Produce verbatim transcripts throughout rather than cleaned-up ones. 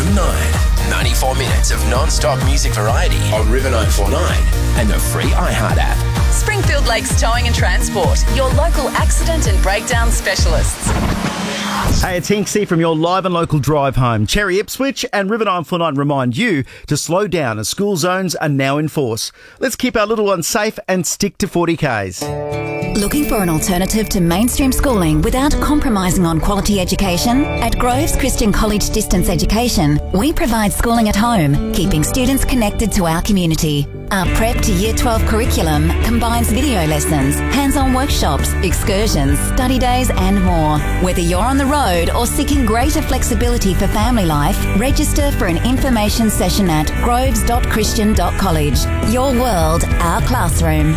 till nine. ninety-four minutes of non-stop music variety on River nine forty-nine and the free iHeart app. Springfield Lakes Towing and Transport, your local accident and breakdown specialists. Hey, it's Hinksy from your live and local drive home. Cherry Ipswich and River nine forty-nine remind you to slow down as school zones are now in force. Let's keep our little ones safe and stick to forty kays. Looking for an alternative to mainstream schooling without compromising on quality education? At Groves Christian College Distance Education, we provide schooling at home, keeping students connected to our community. Our Prep to Year twelve curriculum combines video lessons, hands-on workshops, excursions, study days and more. Whether you're on the road or seeking greater flexibility for family life, register for an information session at groves dot christian dot college. Your world, our classroom.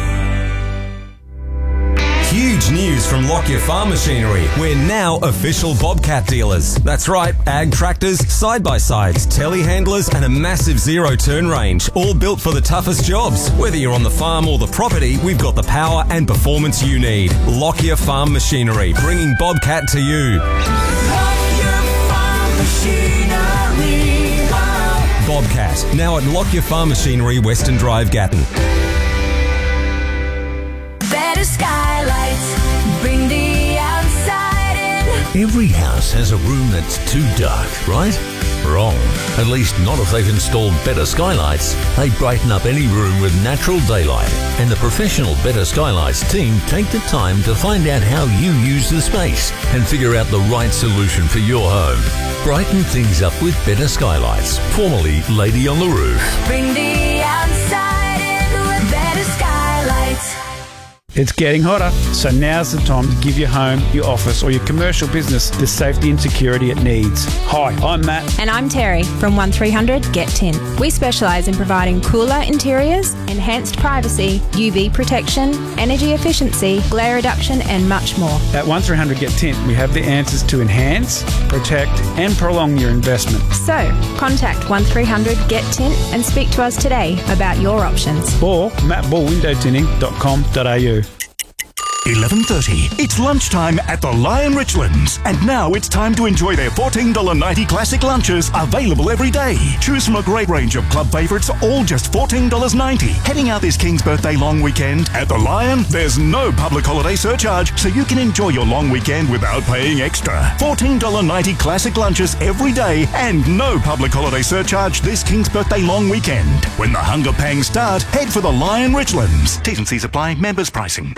Huge news from Lockyer Farm Machinery. We're now official Bobcat dealers. That's right, ag tractors, side-by-sides, telehandlers and a massive zero-turn range, all built for the toughest jobs. Whether you're on the farm or the property, we've got the power and performance you need. Lockyer Farm Machinery, bringing Bobcat to you. Lockyer Farm Machinery. Wow. Bobcat, now at Lockyer Farm Machinery, Western Drive, Gatton. Better skylights, bring the outside in. Every house has a room that's too dark, right? Wrong. At least not if they've installed Better Skylights. They brighten up any room with natural daylight. And the professional Better Skylights team take the time to find out how you use the space and figure out the right solution for your home. Brighten things up with Better Skylights, formerly Lady on the Roof. Bring the outside in with Better Skylights. It's getting hotter, so now's the time to give your home, your office or your commercial business the safety and security it needs. Hi, I'm Matt. And I'm Terry from one three hundred get tin. We specialise in providing cooler interiors, enhanced privacy, U V protection, energy efficiency, glare reduction and much more. At one three hundred get tint, we have the answers to enhance, protect and prolong your investment. So, contact one three hundred get tint and speak to us today about your options. Or matt ball window tinting dot com dot a u. eleven thirty. It's lunchtime at the Lion Richlands. And now it's time to enjoy their fourteen dollars ninety classic lunches available every day. Choose from a great range of club favourites, all just fourteen dollars ninety. Heading out this King's Birthday long weekend at the Lion, there's no public holiday surcharge, so you can enjoy your long weekend without paying extra. fourteen dollars ninety classic lunches every day and no public holiday surcharge this King's Birthday long weekend. When the hunger pangs start, head for the Lion Richlands. T's and C's apply, members pricing.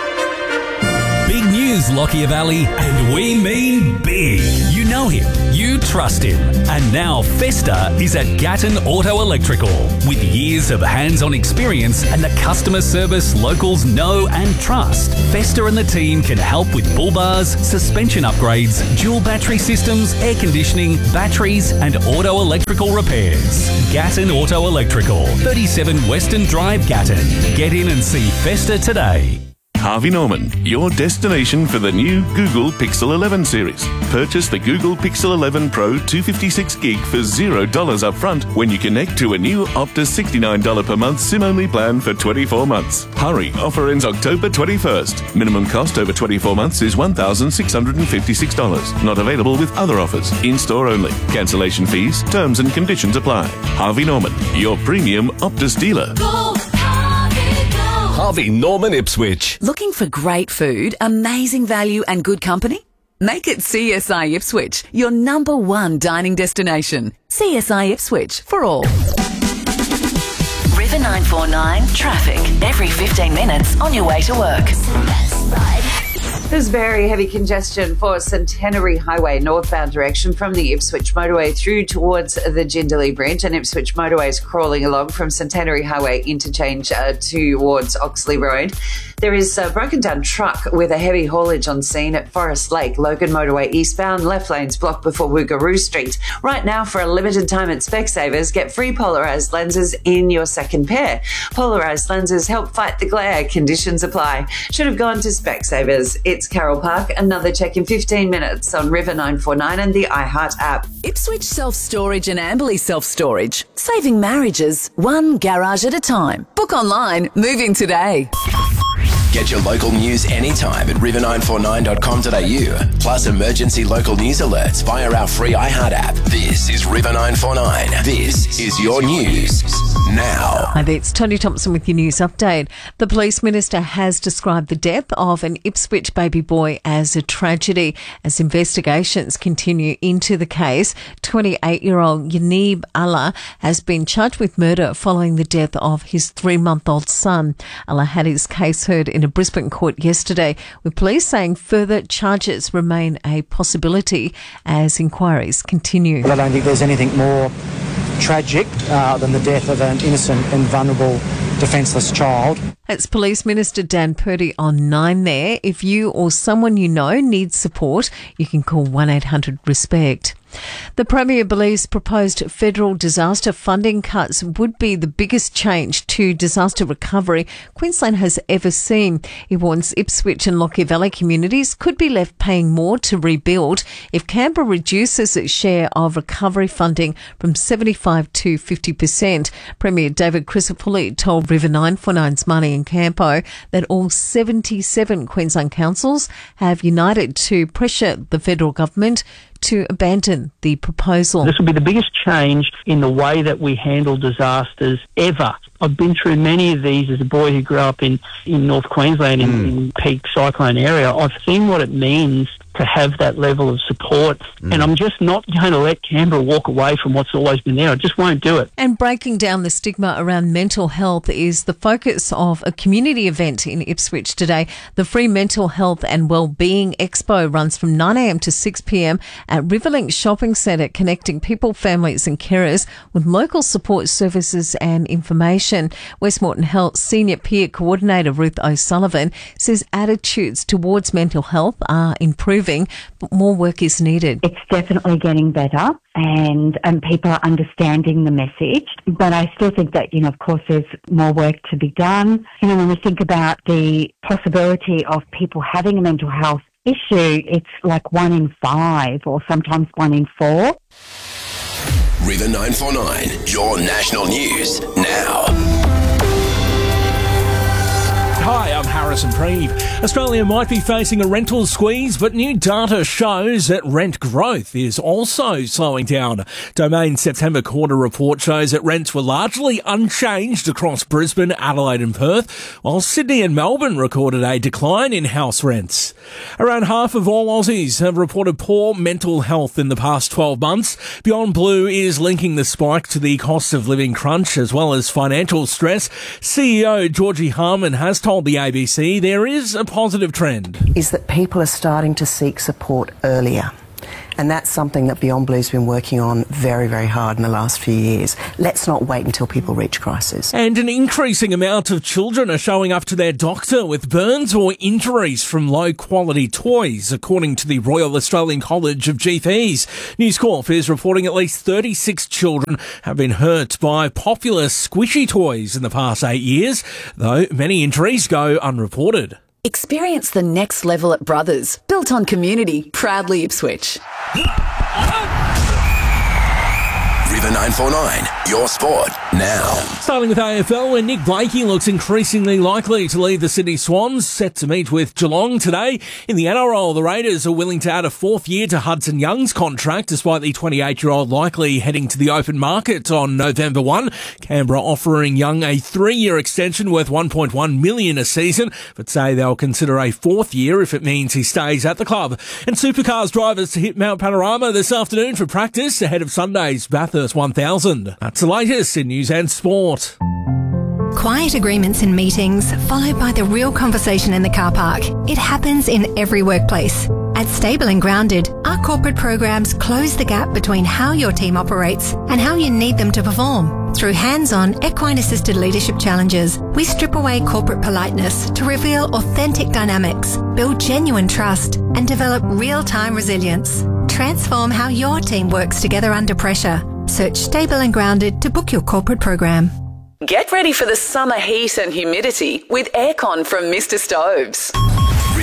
Big news, Lockyer Valley, and we mean big. You know him, you trust him. And now Festa is at Gatton Auto Electrical. With years of hands-on experience and the customer service locals know and trust, Festa and the team can help with bull bars, suspension upgrades, dual battery systems, air conditioning, batteries and auto electrical repairs. Gatton Auto Electrical, thirty-seven Western Drive, Gatton. Get in and see Festa today. Harvey Norman, your destination for the new Google Pixel eleven series. Purchase the Google Pixel eleven Pro two fifty-six gig for zero dollars up front when you connect to a new Optus sixty-nine dollars per month SIM-only plan for twenty-four months. Hurry, offer ends October twenty-first. Minimum cost over twenty-four months is one thousand six hundred fifty-six dollars. Not available with other offers. In-store only. Cancellation fees, terms and conditions apply. Harvey Norman, your premium Optus dealer. Go, Harvey, go. Harvey Norman Ipswich. Looking for great food, amazing value and good company? Make it C S I Ipswich, your number one dining destination. C S I Ipswich for all. River nine forty-nine traffic every fifteen minutes on your way to work. There's very heavy congestion for Centenary Highway northbound direction from the Ipswich Motorway through towards the Jindalee Bridge, and Ipswich Motorway is crawling along from Centenary Highway interchange uh, towards Oxley Road. There is a broken down truck with a heavy haulage on scene at Forest Lake, Logan Motorway eastbound, left lanes blocked before Woogaroo Street. Right now, for a limited time at Specsavers, get free polarised lenses in your second pair. Polarised lenses help fight the glare. Conditions apply. Should have gone to Specsavers. It's Carroll Park. Another check in fifteen minutes on River nine forty-nine and the iHeart app. Ipswich Self-Storage and Amberley Self-Storage. Saving marriages, one garage at a time. Book online, moving today. Get your local news anytime at river nine four nine dot com dot a u. Plus emergency local news alerts via our free iHeart app. This is River nine four nine. This is your news now. Hi there, it's Tony Thompson with your news update. The Police Minister has described the death of an Ipswich baby boy as a tragedy as investigations continue into the case. twenty-eight-year-old Yanib Allah has been charged with murder following the death of his three-month-old son. Allah had his case heard in a Brisbane court yesterday, with police saying further charges remain a possibility as inquiries continue. I don't think there's anything more tragic uh, than the death of an innocent and vulnerable defenceless child. That's Police Minister Dan Purdy on Nine there. If you or someone you know needs support, you can call one eight hundred RESPECT. The Premier believes proposed federal disaster funding cuts would be the biggest change to disaster recovery Queensland has ever seen. He warns Ipswich and Lockyer Valley communities could be left paying more to rebuild if Canberra reduces its share of recovery funding from seventy-five to fifty percent. Premier David Crisafulli told River nine four nine's Marnie and Campo that all seventy-seven Queensland councils have united to pressure the federal government to abandon the proposal. This will be the biggest change in the way that we handle disasters ever. I've been through many of these as a boy who grew up in, in North Queensland, in, mm. in peak cyclone area. I've seen what it means to have that level of support, mm. and I'm just not going to let Canberra walk away from what's always been there. I just won't do it. And breaking down the stigma around mental health is the focus of a community event in Ipswich today. The Free Mental Health and Wellbeing Expo runs from nine a m to six p m at Riverlink Shopping Centre, connecting people, families and carers with local support services and information. Westmoreton Health Senior Peer Coordinator Ruth O'Sullivan says attitudes towards mental health are improving, but more work is needed. It's definitely getting better, and, and people are understanding the message, but I still think that, you know, of course there's more work to be done. You know, when we think about the possibility of people having a mental health issue, it's like one in five or sometimes one in four. River nine four nine, your national news now. Hi, I'm Harrison Preeve. Australia might be facing a rental squeeze, but new data shows that rent growth is also slowing down. Domain's September quarter report shows that rents were largely unchanged across Brisbane, Adelaide and Perth, while Sydney and Melbourne recorded a decline in house rents. Around half of all Aussies have reported poor mental health in the past twelve months. Beyond Blue is linking the spike to the cost of living crunch as well as financial stress. C E O Georgie Harman has told the A B C there is a positive trend. Is that people are starting to seek support earlier. And that's something that Beyond Blue's been working on very, very hard in the last few years. Let's not wait until people reach crisis. And an increasing amount of children are showing up to their doctor with burns or injuries from low-quality toys, according to the Royal Australian College of G Ps. News Corp is reporting at least thirty-six children have been hurt by popular squishy toys in the past eight years, though many injuries go unreported. Experience the next level at Brothers, built on community, proudly Ipswich. River nine four nine, your sport now. Starting with A F L, where Nick Blakey looks increasingly likely to lead the Sydney Swans, set to meet with Geelong today. In the N R L, the Raiders are willing to add a fourth year to Hudson Young's contract, despite the twenty-eight-year-old likely heading to the open market on November first. Canberra offering Young a three-year extension worth one point one million dollars a season, but say they'll consider a fourth year if it means he stays at the club. And Supercars drivers to hit Mount Panorama this afternoon for practice ahead of Sunday's Bathurst one thousand. That's the latest in news and sport. Quiet agreements in meetings, followed by the real conversation in the car park. It happens in every workplace. At Stable and Grounded, our corporate programs close the gap between how your team operates and how you need them to perform. Through hands-on, equine-assisted leadership challenges, we strip away corporate politeness to reveal authentic dynamics, build genuine trust, and develop real-time resilience. Transform how your team works together under pressure. Search Stable and Grounded to book your corporate program. Get ready for the summer heat and humidity with aircon from Mister Stoves. River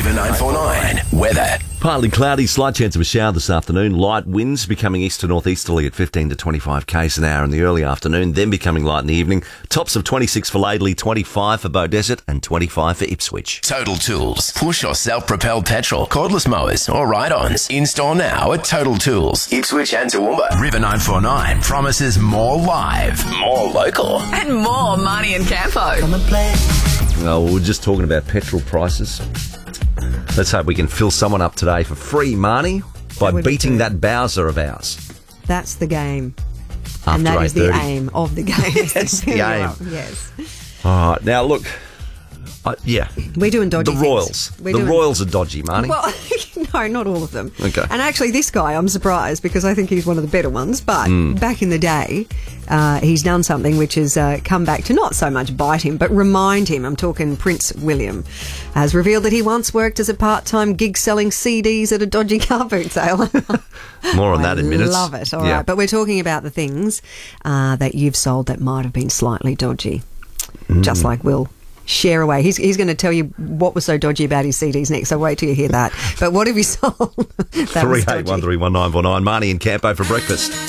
River nine four nine. Weather. Partly cloudy, slight chance of a shower this afternoon. Light winds becoming east to northeasterly at fifteen to twenty-five k's an hour in the early afternoon, then becoming light in the evening. Tops of twenty-six for Laidley, twenty-five for Beaudesert and twenty-five for Ipswich. Total Tools. Push or self-propelled petrol, cordless mowers or ride-ons. In-store now at Total Tools. Ipswich and Toowoomba. River nine four nine promises more live, more local. And more Marnie and Campo. Come and play. Well, we we're just talking about petrol prices. Let's hope we can fill someone up today for free, Marnie, by beating that Bowser of ours. That's the game. After and that is the eight thirty. aim of the game. Yes, the aim. Yes. All right, now look, uh, yeah. We're doing dodgy The things. Royals. We're the doing- Royals are dodgy, Marnie. Well, no, not all of them. Okay. And actually, this guy, I'm surprised because I think he's one of the better ones. But Mm. back in the day, uh, he's done something which has uh, come back to not so much bite him, but remind him. I'm talking Prince William has revealed that he once worked as a part-time gig selling C Ds at a dodgy car boot sale. More on that in minutes. Love it. All right. Yeah. But we're talking about the things uh, that you've sold that might have been slightly dodgy, just like Will. Share away. He's, he's going to tell you what was so dodgy about his C Ds next, so wait till you hear that. But what have you sold? That was three eight dodgy? one three one nine four nine. Marnie and Campo for breakfast.